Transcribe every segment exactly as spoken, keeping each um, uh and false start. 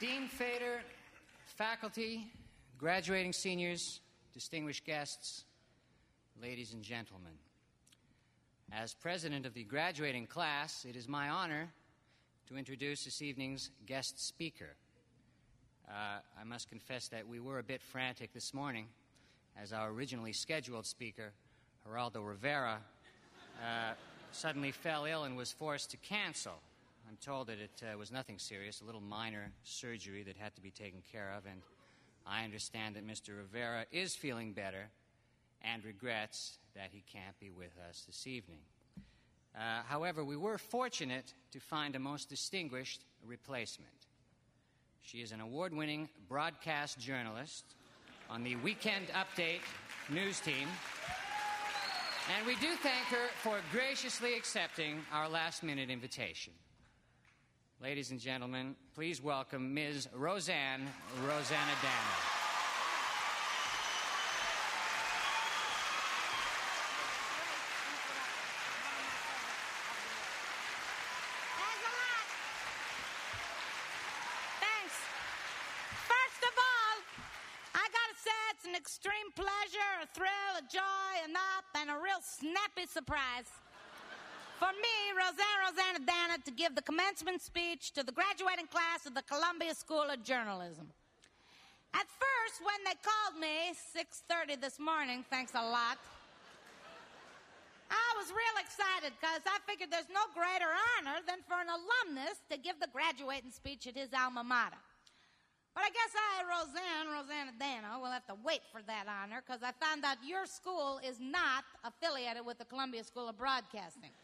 Dean Fader, faculty, graduating seniors, distinguished guests, ladies and gentlemen. As president of the graduating class, it is my honor to introduce this evening's guest speaker. Uh, I must confess that we were a bit frantic this morning as our originally scheduled speaker, Geraldo Rivera, uh, suddenly fell ill and was forced to cancel. I'm told that it uh, was nothing serious, a little minor surgery that had to be taken care of, and I understand that Mister Rivera is feeling better and regrets that he can't be with us this evening. Uh, however, we were fortunate to find a most distinguished replacement. She is an award-winning broadcast journalist on the Weekend Update news team, and we do thank her for graciously accepting our last-minute invitation. Ladies and gentlemen, please welcome Miz Roseanne Roseannadanna. Extreme pleasure, a thrill, a joy, a nop, and a real snappy surprise for me, Roseanne Roseannadanna, to give the commencement speech to the graduating class of the Columbia School of Journalism. At first, when they called me, six thirty this morning, thanks a lot, I was real excited because I figured there's no greater honor than for an alumnus to give the graduating speech at his alma mater. But I guess I, Roseanne Roseannadanna, will have to wait for that honor because I found out your school is not affiliated with the Columbia School of Broadcasting.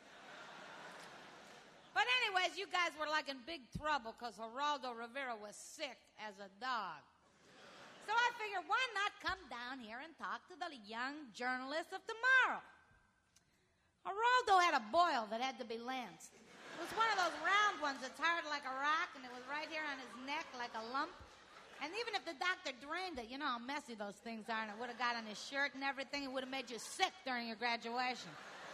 But anyways, you guys were like in big trouble because Geraldo Rivera was sick as a dog. So I figured, why not come down here and talk to the young journalists of tomorrow? Geraldo had a boil that had to be lanced. It was one of those round ones that's hard like a rock, and it was right here on his neck like a lump. And even if the doctor drained it, you know how messy those things are, and it would have got on his shirt and everything, it would have made you sick during your graduation.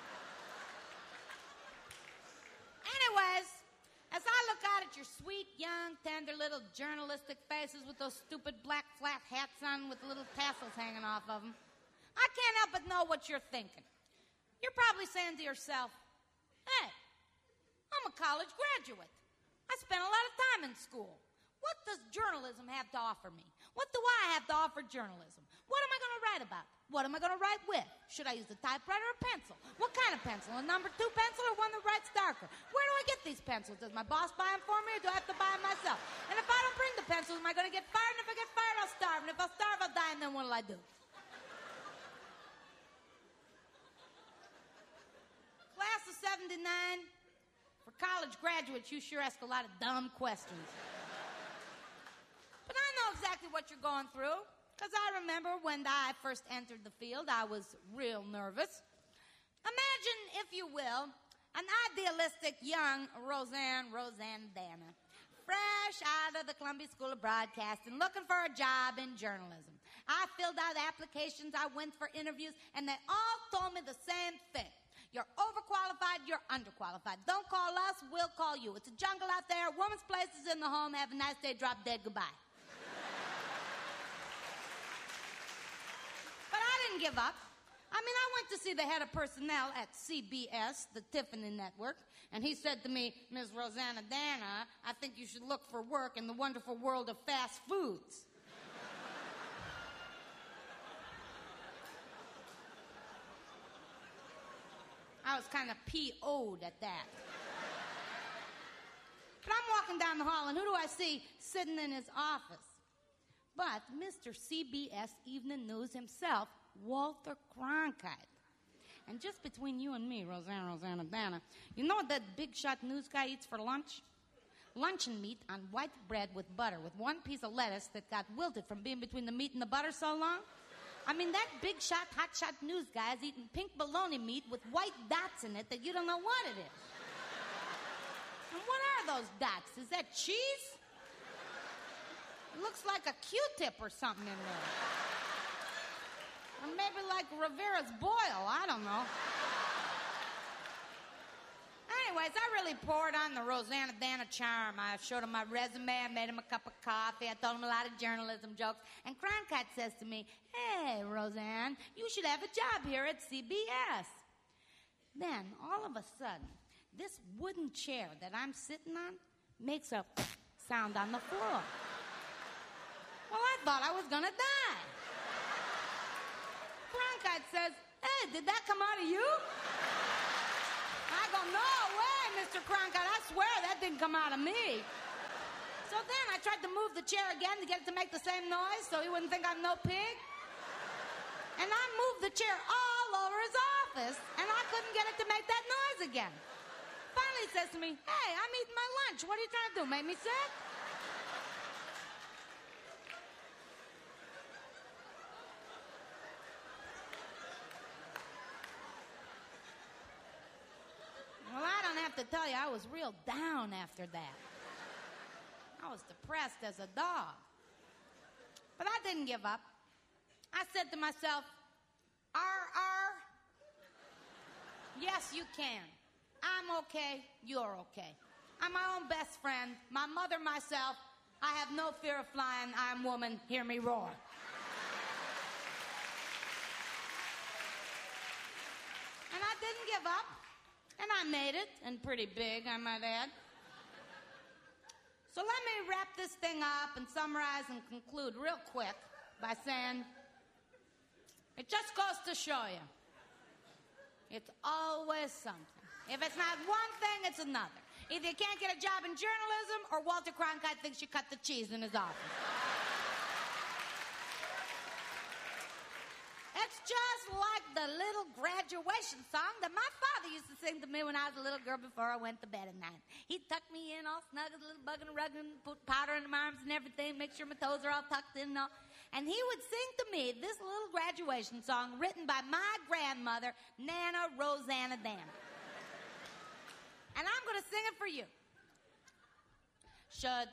Anyways, as I look out at your sweet, young, tender little journalistic faces with those stupid black flat hats on with little tassels hanging off of them, I can't help but know what you're thinking. You're probably saying to yourself, hey, I'm a college graduate. I spent a lot of time in school. What does journalism have to offer me? What do I have to offer journalism? What am I going to write about? What am I going to write with? Should I use a typewriter or a pencil? What kind of pencil? A number two pencil or one that writes darker? Where do I get these pencils? Does my boss buy them for me or do I have to buy them myself? And if I don't bring the pencils, am I going to get fired? And if I get fired, I'll starve. And if I'll starve, I'll die. And then what'll I do? Class of seventy-nine, for college graduates, you sure ask a lot of dumb questions. But I know exactly what you're going through, because I remember when I first entered the field, I was real nervous. Imagine, if you will, an idealistic young Roseanne Roseannadanna, fresh out of the Columbia School of Broadcasting, looking for a job in journalism. I filled out applications, I went for interviews, and they all told me the same thing. You're overqualified, you're underqualified. Don't call us, we'll call you. It's a jungle out there, a woman's place is in the home, have a nice day, drop dead, goodbye. But I didn't give up. I mean, I went to see the head of personnel at C B S, the Tiffany Network, and he said to me, Miz Roseannadanna, I think you should look for work in the wonderful world of fast foods. I was kind of P O'd at that. But I'm walking down the hall, and who do I see sitting in his office? But Mister C B S Evening News himself, Walter Cronkite. And just between you and me, Roseanne Roseannadanna, you know what that big shot news guy eats for lunch? Luncheon meat on white bread with butter, with one piece of lettuce that got wilted from being between the meat and the butter so long. I mean, that big shot, hot shot news guy is eating pink bologna meat with white dots in it that you don't know what it is. And what are those dots? Is that cheese? It looks like a Q-tip or something in there. Or maybe like Rivera's boil, I don't know. anyways, I really poured on the Rosanna Dana charm. I showed him my resume. I made him a cup of coffee. I told him a lot of journalism jokes. And Cronkite says to me, "Hey, Roseanne, you should have a job here at C B S." Then, all of a sudden, this wooden chair that I'm sitting on makes a sound on the floor. Well, I thought I was gonna die. Cronkite says, "Hey, did that come out of you?" I go, "No way, Mister Cronkite. I swear that didn't come out of me." So then I tried to move the chair again to get it to make the same noise so he wouldn't think I'm no pig. And I moved the chair all over his office, and I couldn't get it to make that noise again. Finally he says to me, "Hey, I'm eating my lunch. What are you trying to do, make me sick?" Well, I don't have to tell you, I was real down after that. I was depressed as a dog. But I didn't give up. I said to myself, R R, yes, you can. I'm okay, you're okay. I'm my own best friend, my mother, myself. I have no fear of flying. I'm woman, hear me roar. And I didn't give up. And I made it, and pretty big, I might add. So let me wrap this thing up and summarize and conclude real quick by saying, it just goes to show you, it's always something. If it's not one thing, it's another. Either you can't get a job in journalism, or Walter Cronkite thinks you cut the cheese in his office. It's just like the little graduation song that my father used to sing to me when I was a little girl before I went to bed at night. He'd tuck me in all snug as a little bug and a rug and put powder in my arms and everything, make sure my toes are all tucked in and all. And he would sing to me this little graduation song written by my grandmother, Nana Rosanna Dana. And I'm going to sing it for you. Should